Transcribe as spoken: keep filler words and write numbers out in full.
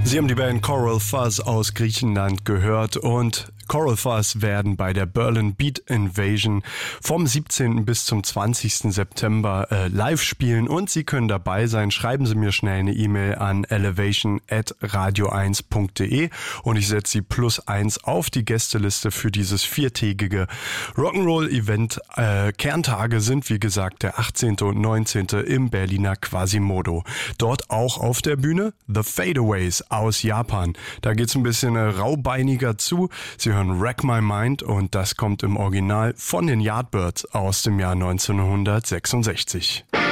Sie haben die Band Coral Fuzz aus Griechenland gehört und Coral Fuzz werden bei der Berlin Beat Invasion vom siebzehnten bis zum zwanzigsten September äh, live spielen und Sie können dabei sein. Schreiben Sie mir schnell eine E-Mail an elevation at radio eins punkt de und ich setze Sie plus eins auf die Gästeliste für dieses viertägige Rock'n'Roll-Event. Äh, Kerntage sind wie gesagt der achtzehnten und neunzehnten im Berliner Quasimodo. Dort auch auf der Bühne The Fadeaways aus Japan. Da geht's ein bisschen äh, raubeiniger zu. Sie hören Wreck My Mind und das kommt im Original von den Yardbirds aus dem Jahr neunzehnhundertsechsundsechzig.